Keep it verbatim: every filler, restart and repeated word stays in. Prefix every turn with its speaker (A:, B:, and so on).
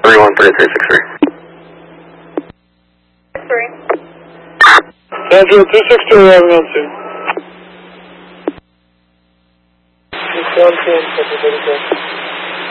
A: three one three three six three.
B: Three.
C: Fairfield two six two, eleven oh two. six one two,